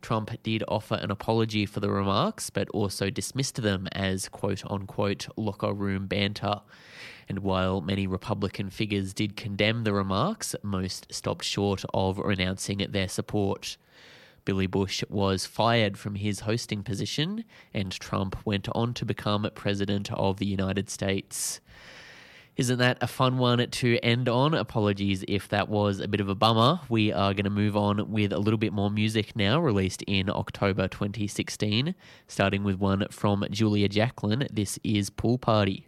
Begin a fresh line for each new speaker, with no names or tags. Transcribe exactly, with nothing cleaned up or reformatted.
Trump did offer an apology for the remarks, but also dismissed them as quote-unquote locker room banter. And while many Republican figures did condemn the remarks, most stopped short of renouncing their support. Billy Bush was fired from his hosting position, and Trump went on to become President of the United States. Isn't that a fun one to end on? Apologies if that was a bit of a bummer. We are going to move on with a little bit more music now, released in October twenty sixteen, starting with one from Julia Jacklin. This is Pool Party.